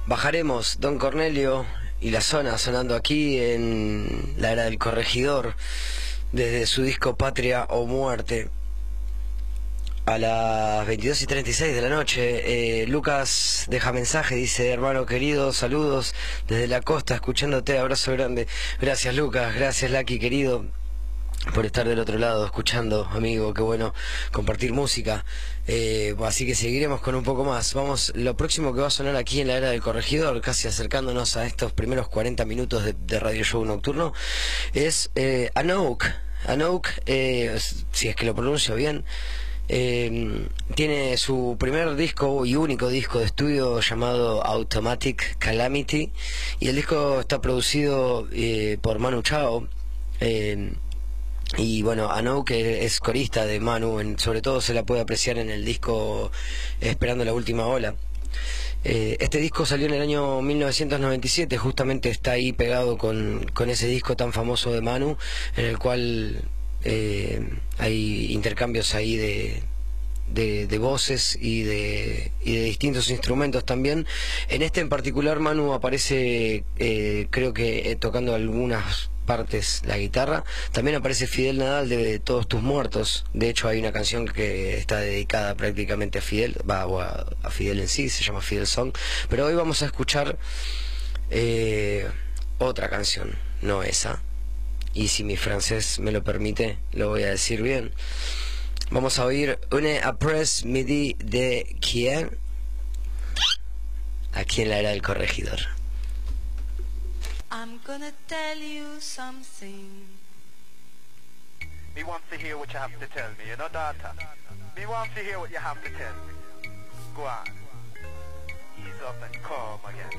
Bajaremos, Don Cornelio y la zona sonando aquí en la era del corregidor, desde su disco Patria o Muerte. A las 22:36 de la noche, Lucas deja mensaje, dice: hermano querido, saludos desde la costa, escuchándote, abrazo grande. Gracias Lucas, gracias Lucky querido, por estar del otro lado, escuchando, amigo, qué bueno compartir música. Así que seguiremos con un poco más. Vamos, lo próximo que va a sonar aquí en la era del corregidor, casi acercándonos a estos primeros 40 minutos de radio show nocturno, es Anouk. Anouk, si es que lo pronuncio bien. Tiene su primer disco y único disco de estudio llamado Automatic Calamity, y el disco está producido por Manu Chao. Y bueno, Anouk, que es corista de Manu, sobre todo se la puede apreciar en el disco Esperando la Última Ola. Este disco salió en el año 1997, justamente está ahí pegado con ese disco tan famoso de Manu, en el cual hay intercambios ahí de voces y de distintos instrumentos también. En este en particular Manu aparece, creo que tocando algunas partes la guitarra. También aparece Fidel Nadal de Todos tus muertos. De hecho hay una canción que está dedicada prácticamente a Fidel, o a Fidel en sí, se llama Fidel Song. Pero hoy vamos a escuchar otra canción, no esa. Y si mi francés me lo permite, lo voy a decir bien. Vamos a oír Une après midi de Kien, aquí en la era del corregidor. I'm gonna tell you something. Me want to hear what you have to tell me, you know, daughter. Me want to hear what you have to tell me. Go on. Ease up and calm again.